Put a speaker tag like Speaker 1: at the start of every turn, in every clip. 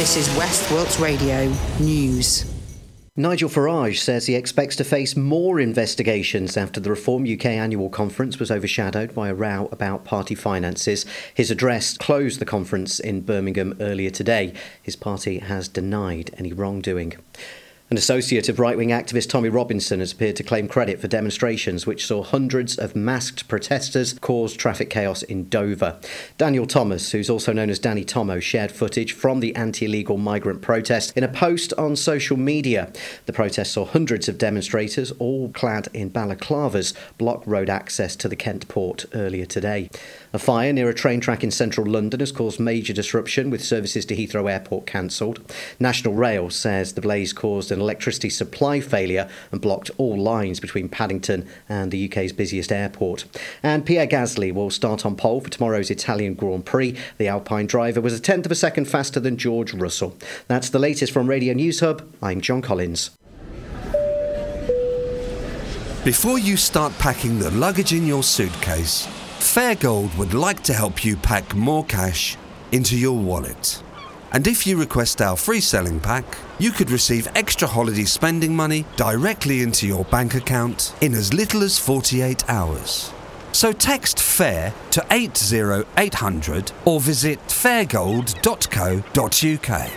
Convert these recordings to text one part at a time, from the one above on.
Speaker 1: This is West Wilts Radio News.
Speaker 2: Nigel Farage says he expects to face more investigations after the Reform UK annual conference was overshadowed by a row about party finances. His address closed the conference in Birmingham earlier today. His party has denied any wrongdoing. An associate of right-wing activist Tommy Robinson has appeared to claim credit for demonstrations which saw hundreds of masked protesters cause traffic chaos in Dover. Daniel Thomas, who's also known as Danny Tomo, shared footage from the anti-illegal migrant protest in a post on social media. The protest saw hundreds of demonstrators, all clad in balaclavas, block road access to the Kent port earlier today. A fire near a train track in central London has caused major disruption, with services to Heathrow Airport cancelled. National Rail says the blaze caused an electricity supply failure and blocked all lines between Paddington and the UK's busiest airport. And Pierre Gasly will start on pole for tomorrow's Italian Grand Prix. The Alpine driver was a tenth of a second faster than George Russell. That's the latest from Radio News Hub. I'm John Collins.
Speaker 3: Before you start packing the luggage in your suitcase, Fairgold would like to help you pack more cash into your wallet. And if you request our free selling pack, you could receive extra holiday spending money directly into your bank account in as little as 48 hours. So text FAIR to 80800 or visit fairgold.co.uk.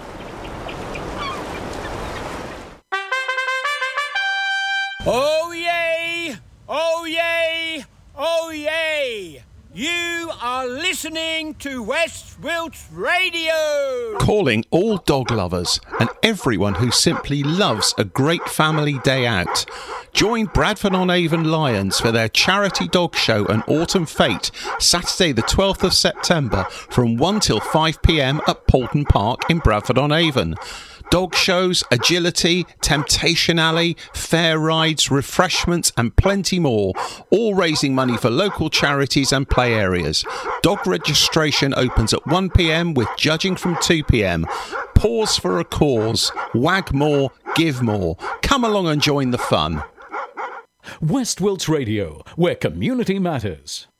Speaker 4: Oh yay! Oh yay! Oh yay! You are listening to West Wilts Radio!
Speaker 5: Calling all dog lovers and everyone who simply loves a great family day out. Join Bradford-on-Avon Lions for their charity dog show and autumn fete, Saturday the 12th of September from 1 till 5 p.m. at Poulton Park in Bradford-on-Avon. Dog shows, agility, temptation alley, fair rides, refreshments and plenty more, all raising money for local charities and play areas. Dog registration opens at 1 p.m. with judging from 2 p.m. Pause for a cause. Wag more, give more. Come along and join the fun.
Speaker 6: West Wilts Radio, where community matters.